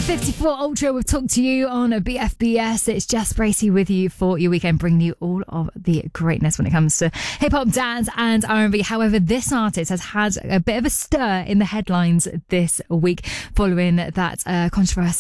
7:54 Ultra. We've talked to you on BFBS. It's Jess Bracey with you for your weekend, bringing you all of the greatness when it comes to hip hop, dance, and R&B. However, this artist has had a bit of a stir in the headlines this week following that controversy